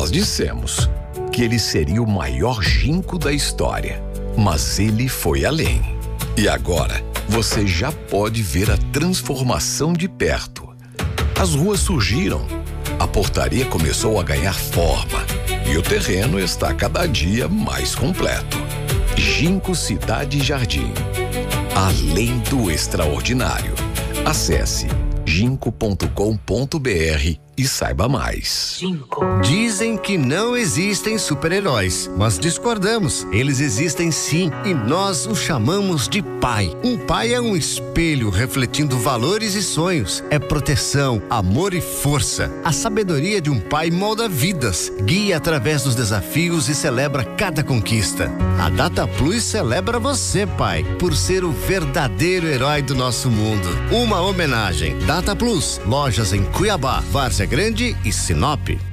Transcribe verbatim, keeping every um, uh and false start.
Nós dissemos que ele seria o maior ginkgo da história, mas ele foi além. E agora, você já pode ver a transformação de perto. As ruas surgiram, a portaria começou a ganhar forma e o terreno está cada dia mais completo. Ginkgo Cidade e Jardim. Além do extraordinário. Acesse ginkgo ponto com ponto br e saiba mais. Dizem que não existem super-heróis, mas discordamos. Eles existem sim e nós os chamamos de pai. Um pai é um espelho refletindo valores e sonhos. É proteção, amor e força. A sabedoria de um pai molda vidas, guia através dos desafios e celebra cada conquista. A Data Plus celebra você, pai, por ser o verdadeiro herói do nosso mundo. Uma homenagem. Data Plus, lojas em Cuiabá, Várzea Grande e Sinop.